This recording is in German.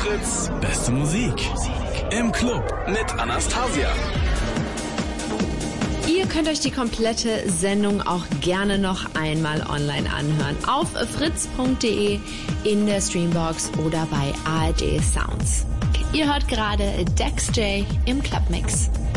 Fritz, beste Musik. Im Club mit Anastasia. Ihr könnt euch die komplette Sendung auch gerne noch einmal online anhören. Auf fritz.de, in der Streambox oder bei ARD Sounds. Ihr hört gerade Dex J im Clubmix.